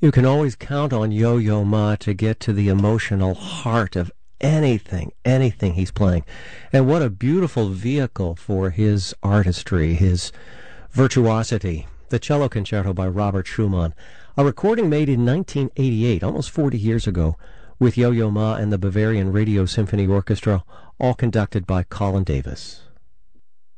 You can always count on Yo-Yo Ma to get to the emotional heart of anything he's playing. And what a beautiful vehicle for his artistry, his virtuosity. The Cello Concerto by Robert Schumann, a recording made in 1988, almost 40 years ago, with Yo-Yo Ma and the Bavarian Radio Symphony Orchestra, all conducted by Colin Davis.